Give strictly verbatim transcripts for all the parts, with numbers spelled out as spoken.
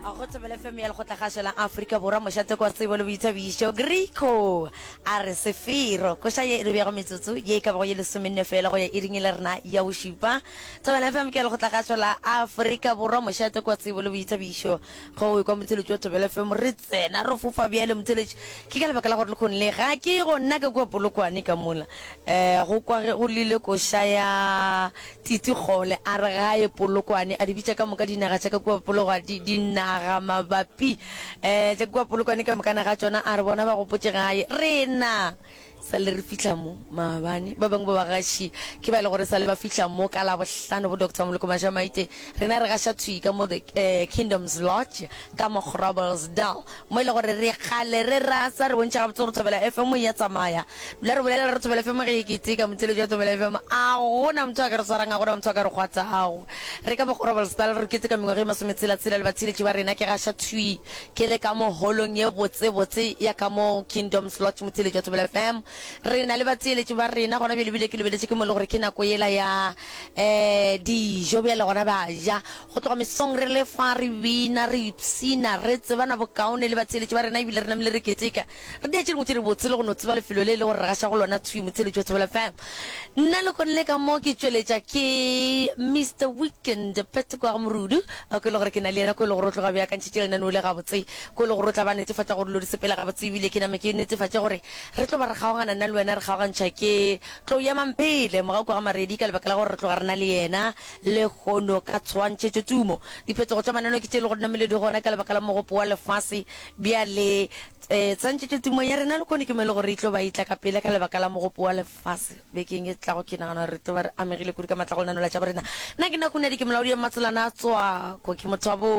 a go tsebele F M ya le go tlhagasha la Afrika Borwa mošate kwa tsebo le boithabišo Grico a re sefiro ko sha ye re bego metsotso ye ka bo ye le somenne fela go ya iring le rena ya o šipa tsebele F M ke le go tlhagasha la Afrika Borwa mošate kwa tsebo le boithabišo go go motshelo tšo tsebele F M re tsena re fofa bia le motshelo ke ka le bakala gore le khonle ga ke go nna ka kwa polokwane ka mola eh go kwa go lile ko sha ya titi gole a re ga ye polokwane a di bitsa ka moka dinaga tsa ka kwa polokwane di dinaga mabapi eh tse kwa polokwane ka moka na ga tsona a re bona ba go potse gae rena sa le re fitla mo maabane ba bang ba ba gashi ke ba le gore sa le ba fitla mo ka la bohlano bo Doctor Moloko Majamaite rena re ga sha tswi ka mo the eh, Kingdoms Lodge ka mo Groblersdal mo ile gore re khale re rasa re bontša ga botso tsebela F M ya tsamaya le re bolela re tsebela F M ge ke tika motelo ja tsebela F M a gona motho a ka re saranga gona motho a ka re khwatsa ao re ka mo Groblersdal re kete ka mengwe masometsela tsela le batsile tši ba rena ke ga sha tswi ke le ka mo holong ye botse botse ya ka mo Kingdoms Lodge motelo ja tsebela F M re na le batsiletši ba rena gona bele bile ke lebeletse ke mo le gore ke nako yela ya eh di jo bele gona ba ja go tloga mesong re le fa re bina re ipsina re tsebana bokaone le batsiletši ba rena ibile re na le re keteka re dia tšeng tšere botse le go no tseba le felo le le gore re ga sha go lona tswi motseletši wa tsebela fam nna le konle ka mo ke tšweletša ke Mister Weekend pete kwa morudu a ke le gore ke na le yena ko le gore tloga bja ka ntšitše lena no le ga botse ko le gore tla ba netefatša gore lo di sepela ga botse ibile ke na me ke netefatša gore re tlo ba re kgaogana nna le wena re kgaogantšha ke tlo ya mampele moga kwa ga maredi ka lebaka la gore re tloga rena le yena le gono ka tshwantšhetšo tumo diphetogo tša manano ke tše le go namele di gona ka lebaka la mogopo wa lefase bja le eh tsantšhetšo tumo ya rena le kone ke mele gore e tlo ba itla ka pele ka lebaka la mogopo wa lefase bekeng e tlago ke nagana re tlo ba re amegile kudi ka matlago lenano la tša borena nna ke na kunedi ke molaodi ya matselana a tswa ko ke motho wa bo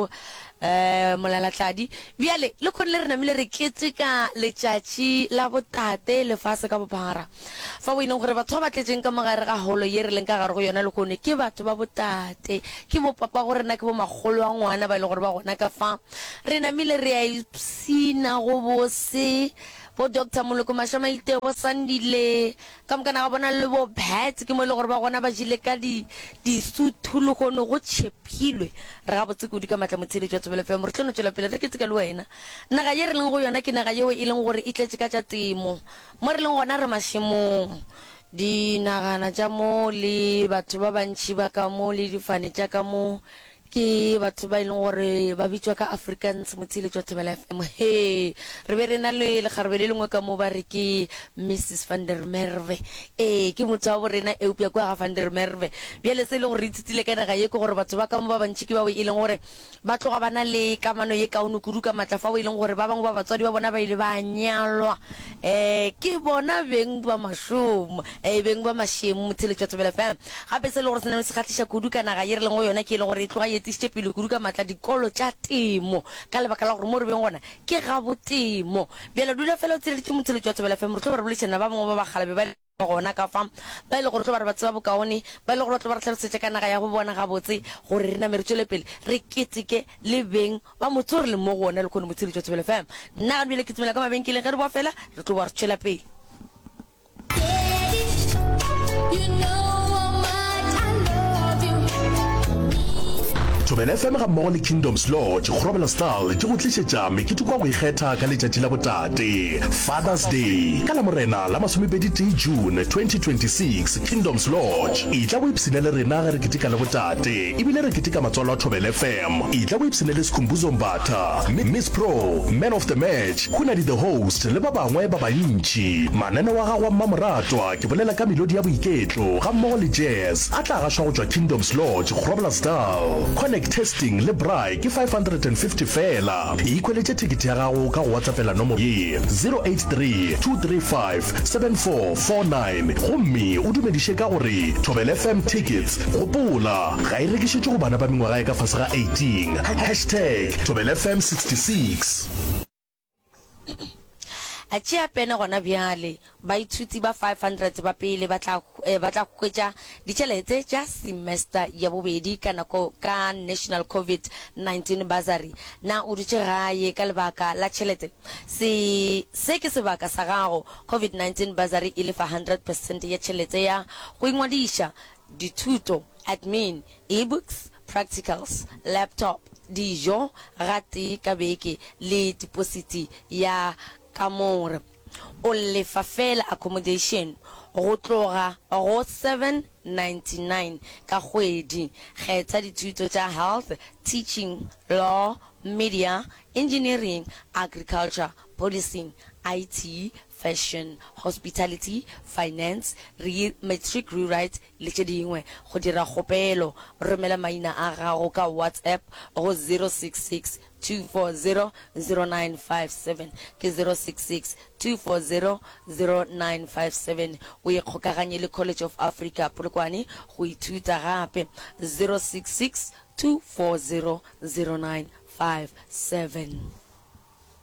eh molalatladi bjale le khone le re namile re keteka letšatši la botate lefase ka bophara fa bo ileng gore batho ba tletseng ka mogare ga holo ye re leng ka gare go yona le khone ke batho ba botate ke bo papa go rena ke bo magolo a ngwana ba ile gore ba gona ka fa re namile re a ipsina go bose bo Doctor Moloko Majamaite bo Sandile ka mokana ga bona le bo Pat ke mo le gore ba gona ba jile ka di di suthulo go no go tshepilwe re ga botse kudi ka matla motsheletsi wa tsebele F M re tlono tswela pele re ke tseka le wena nna ga ye re leng go yona ke naga yeo e leng gore e tletse ka tša temo mo re leng gona re mashimong di nagana tša mo le batho ba bantši ba ka mo le difane tša ka mo ke batho ba ileng gore ba bitswa ka Africans motsheletsi wa tsebela F M he re be re na le legarebe le lengwe ka mo ba re ke Missus van der Merwe eh ke motho wa borena e upya kwa ga van der Merwe bjale se le gore itsitile ka naga ye ke gore batho ba ka mo ba bantši ke ba e leng gore ba tloga bana le kamano ye kaone kudu ka matla fa o e leng gore ba bangwe ba batswadi ba bona ba ile ba nyalwa eh ke bona beng ba mashomo eh beng ba mashemo motsheletsi wa tsebela F M gape se le gore se ne se khatlisha kudu ka naga ye re leng go yona ke le gore e tloga tiste pele kudu ka matla dikolo tša temo ka lebaka la gore mo re beng gona ke ga botemo bjela dula fela o tseletše motsheletši wa tsebela F M re tlo ba re bolešana ba bangwe ba bagalabe ba gona ka fa ba ile gore tlo ba re ba tseba bokaone ba ile gore ba tlo ba re tlhalosetša ka naga ya go bona ga botse gore re name re tšwele pele re keteke le beng ba motho re le mo gona le kgone motsheletši wa tsebela F M nna ga bjele ke tsemela ka mabenkeleng ge re boa fela re tlo ba re tšwela pele Thobela F M ga mmogo le Kingdoms Lodge Groblersdal ke go tlišetša mekete kwa go ikgetha ka letšatši la botate Father's Day ka la morena la masomepedi June twenty twenty-six Kingdoms Lodge itla go ipsine le rena ge re ketika le botate ebile re ketika matswalo a Thobela F M itla go ipsine le Sikhumbuzo Mbatha Miss Pro Man of the Match Khunadi the host le ba bangwe ba bantši manane wa gago wa mmamoratwa ke bolela ka melodi ya boiketlo ga mmogo le jazz a tla gašwa go tšwa Kingdoms Lodge Groblersdal testing le brai ke five hundred fifty fela e ikweletse ticket ya gago ka go WhatsAppela nomoro ye zero eight three two three five seven four four nine gomme o dumediše ka gore Thobela F M tickets gopola ga e rekišetše go bana ba mengwaga e ka fase ga eighteen hashtag Thobela F M sixty-six a tšea pene gona bjale ba ithuti ba five hundred ba pele ba tla ba tla khwetša ditšhelete tša semester ya bobedi ka nako ka National COVID nineteen bursary na o dutše gae ka lebaka la tšhelete se se ke sebaka sa gago COVID nineteen bursary e lefa one hundred percent ya tšhelete ya go ingwadiša dithuto admin ebooks practicals laptop dijo gate ka beke le deposit ya kamore o lefa fela accommodation go tloga go seven ninety-nine ka kgwedi kgetha dithuto tša health teaching law media engineering agriculture policing I T fashion hospitality finance re matric rewrite le tše dingwe go dira kgopelo romela maina a gago ka WhatsApp go zero six six two four zero zero nine five seven ke zero six six two four zero zero nine five seven o ikgokaganye le College of Africa Polokwane go ithuta gape zero six six two four zero zero nine five seven.